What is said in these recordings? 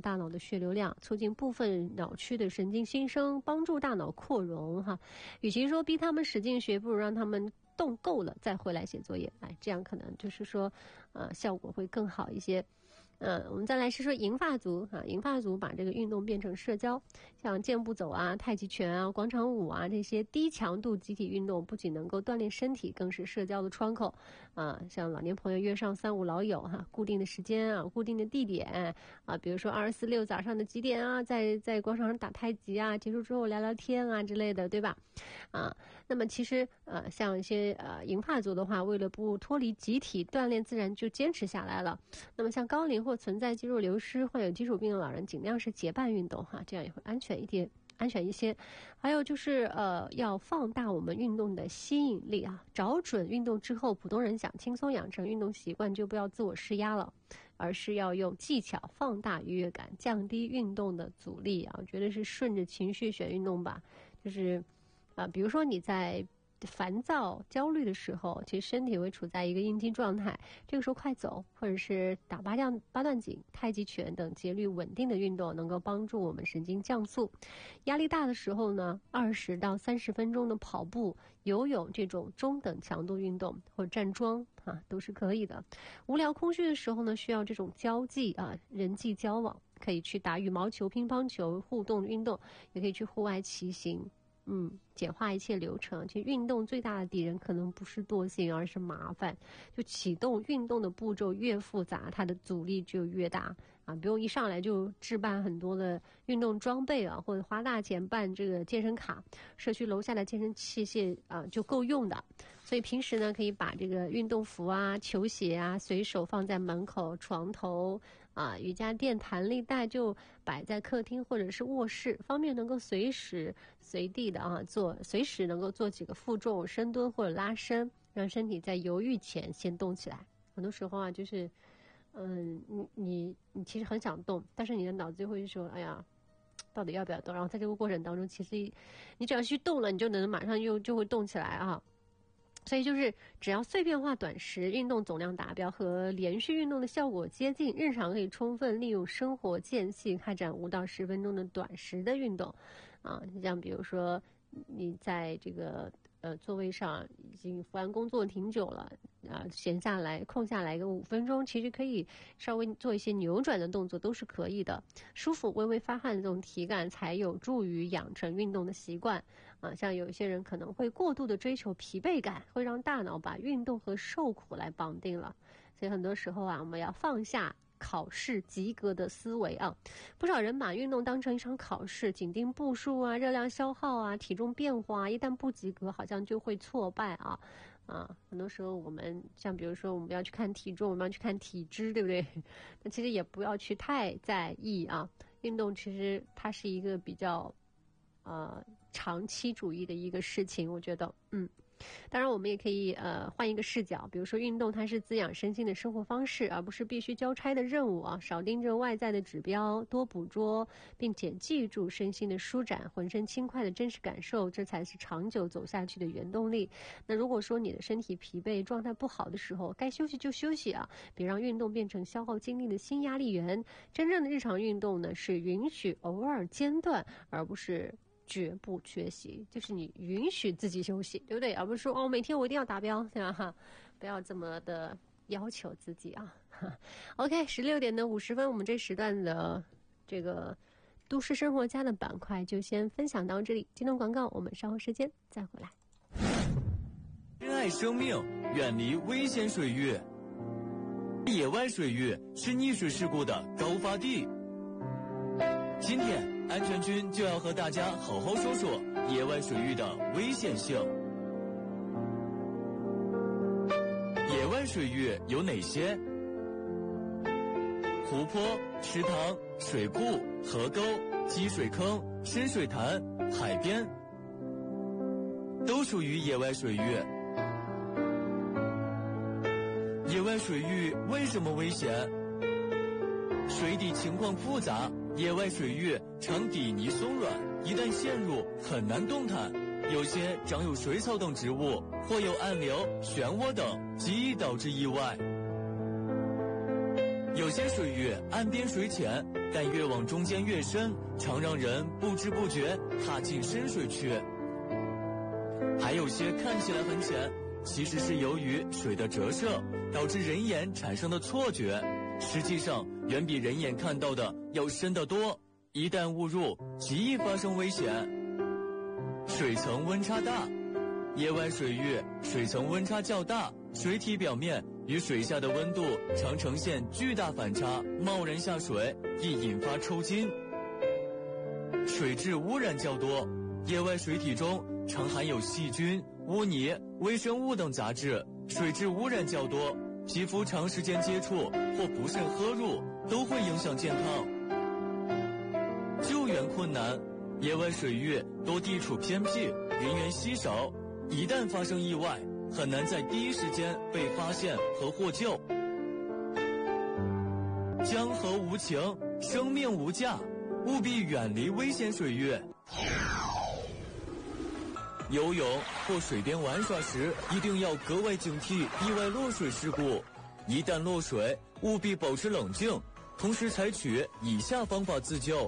大脑的血流量，促进部分脑区的神经新生，帮助大脑扩容哈。与其说逼他们使劲学，不如让他们动够了再回来写作业，这样可能就是说效果会更好一些。我们再来说说银发族银发族把这个运动变成社交，像健步走啊、太极拳啊、广场舞啊这些低强度集体运动，不仅能够锻炼身体，更是社交的窗口像老年朋友约上3、5老友固定的时间固定的地点比如说24、6早上的几点在广场上打太极结束之后聊聊天之类的，对吧？那么其实像一些银发族的话，为了不脱离集体锻炼，自然就坚持下来了。那么像高龄或存在肌肉流失、患有基础病的老人，尽量是结伴运动这样也会安全一些。还有就是要放大我们运动的吸引力找准运动之后，普通人想轻松养成运动习惯，就不要自我施压了，而是要用技巧放大愉悦感，降低运动的阻力我觉得是顺着情绪选运动吧，就是比如说你在烦躁、焦虑的时候，其实身体会处在一个应激状态，这个时候快走或者是打八段锦、太极拳等节律稳定的运动，能够帮助我们神经降速。压力大的时候呢，20到30分钟的跑步、游泳这种中等强度运动，或者站桩都是可以的。无聊空虚的时候呢，需要这种交际人际交往，可以去打羽毛球、乒乓球互动运动，也可以去户外骑行。简化一切流程。其实运动最大的敌人可能不是惰性，而是麻烦。就启动运动的步骤越复杂，它的阻力就越大不用一上来就置办很多的运动装备或者花大钱办这个健身卡，社区楼下的健身器械就够用的。所以平时呢，可以把这个运动服球鞋随手放在门口、床头瑜伽垫、弹力带就摆在客厅或者是卧室，方便能够随时随地的随时能够做几个负重深蹲或者拉伸，让身体在犹豫前先动起来。很多时候就是你其实很想动，但是你的脑子就会说哎呀到底要不要动，然后在这个过程当中，其实你只要去动了，你就能马上就会动起来所以就是只要碎片化短时运动总量达标和连续运动的效果接近，日常可以充分利用生活间隙开展5到10分钟的短时的运动像比如说你在这个座位上已经伏案工作挺久了闲下来空下来个5分钟，其实可以稍微做一些扭转的动作，都是可以的。舒服微微发汗的这种体感才有助于养成运动的习惯像有一些人可能会过度的追求疲惫感，会让大脑把运动和受苦来绑定了。所以很多时候我们要放下考试及格的思维不少人把运动当成一场考试，紧盯步数热量消耗体重变化一旦不及格好像就会挫败很多时候我们像比如说我们要去看体重，我们要去看体脂，对不对？那其实也不要去太在意运动其实它是一个比较长期主义的一个事情，我觉得当然我们也可以换一个视角，比如说运动它是滋养身心的生活方式，而不是必须交差的任务少盯着外在的指标，多捕捉并且记住身心的舒展、浑身轻快的真实感受，这才是长久走下去的原动力。那如果说你的身体疲惫、状态不好的时候，该休息就休息别让运动变成消耗精力的新压力源。真正的日常运动呢，是允许偶尔间断，而不是绝不缺席，就是你允许自己休息，对不对？而不是说每天我一定要达标，对吧？不要这么的要求自己OK， 16点的50分，我们这时段的这个都市生活家的板块就先分享到这里。金融广告，我们稍后时间再回来。 珍爱生命，远离危险水域。野外水域是溺水事故的高发地。今天安全军就要和大家好好说说野外水域的危险性。野外水域有哪些？湖泊、池塘、水库、河沟、积水坑、深水潭、海边都属于野外水域。野外水域为什么危险？水底情况复杂，野外水域常底泥松软，一旦陷入很难动弹，有些长有水草等植物，或有暗流、漩涡等，极易导致意外。 有些水域岸边水浅，但越往中间越深，常让人不知不觉踏进深水区。还有些看起来很浅，其实是由于水的折射导致人眼产生的错觉，实际上远比人眼看到的要深得多，一旦误入，极易发生危险。水层温差大，野外水域水层温差较大，水体表面与水下的温度常呈现巨大反差，贸然下水易引发抽筋。水质污染较多，野外水体中常含有细菌、污泥、微生物等杂质，水质污染较多，皮肤长时间接触或不慎喝入都会影响健康。救援困难，野外水域多地处偏僻，人员稀少，一旦发生意外，很难在第一时间被发现和获救。江河无情，生命无价，务必远离危险水域。游泳或水边玩耍时，一定要格外警惕意外落水事故。一旦落水，务必保持冷静，同时采取以下方法自救。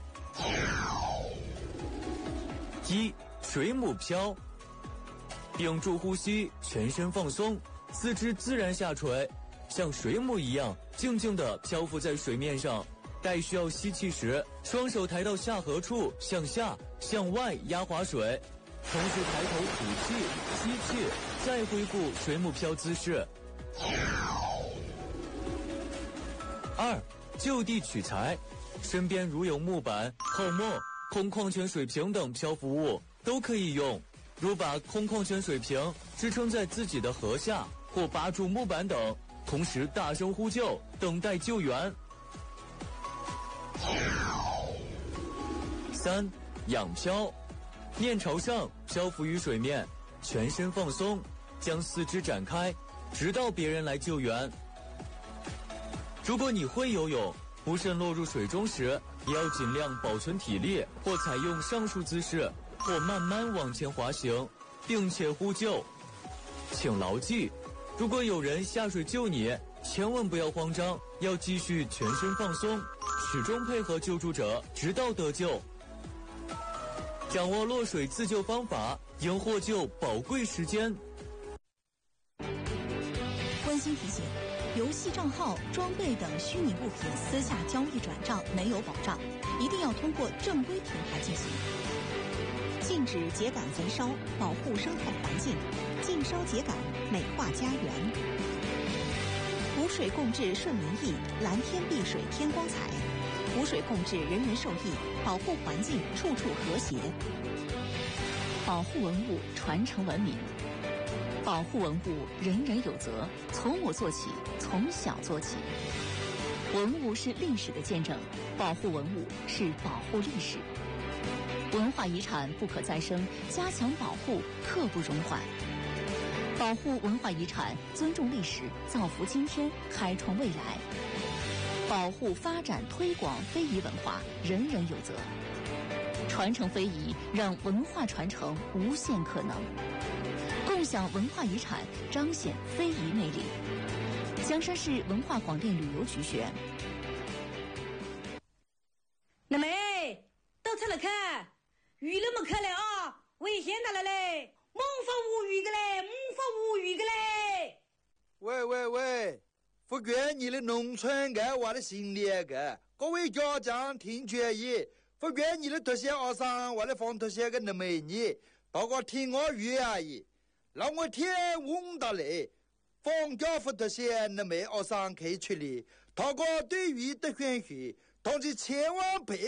一、水母漂。屏住呼吸，全身放松，四肢自然下垂，像水母一样静静地漂浮在水面上。待需要吸气时，双手抬到下颌处，向下、向外压滑水，同时抬头吐气、吸气，再恢复水母漂姿势。二、就地取材，身边如有木板、泡沫、空矿泉水瓶等漂浮物都可以用，如把空矿泉水瓶支撑在自己的颌下，或扒住木板等，同时大声呼救，等待救援。三、仰漂，面朝上漂浮于水面，全身放松，将四肢展开，直到别人来救援。如果你会游泳，不慎落入水中时，也要尽量保存体力，或采用上述姿势，或慢慢往前滑行，并且呼救。请牢记，如果有人下水救你，千万不要慌张，要继续全身放松，始终配合救助者，直到得救。掌握落水自救方法，赢获救宝贵时间。 温馨提醒：游戏账号、装备等虚拟物品私下交易转账没有保障，一定要通过正规平台进行。禁止秸秆焚烧，保护生态环境；禁烧秸秆，美化家园。无水共治顺民意，蓝天碧水天光彩；无水共治人人受益，保护环境处处和谐。 保护文物，传承文明。保护文物，人人有责，从我做起，从小做起。文物是历史的见证，保护文物是保护历史。文化遗产不可再生，加强保护刻不容缓。保护文化遗产，尊重历史，造福今天，开创未来。保护、发展、推广非遗文化，人人有责。传承非遗，让文化传承无限可能。共享文化遗产，彰显非遗魅力。江山市文化广电旅游局选。 那妹，都出来看，鱼都没看了啊，危险的了嘞，猛发无语的嘞，猛发无语的嘞。 喂，福建你的农村爱娃的心里个，各位家长听劝议，福建你的特县学生娃的放特县个那美女，大家听我语而已。让我天问到嘞，放假福特县那美学生可以出力，大家对于的选举，同志千万别